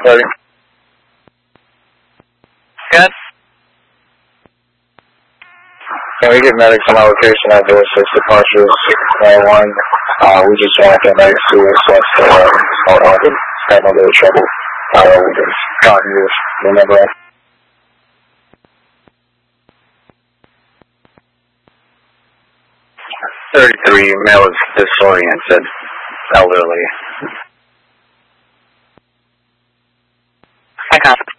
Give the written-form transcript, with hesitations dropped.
Ready? Good. Can we get medics on our location at the 6 departure 691? We just want to get medics to assess hold on, have no little trouble. We just got here, remember? 33, male is disoriented, elderly. I got it.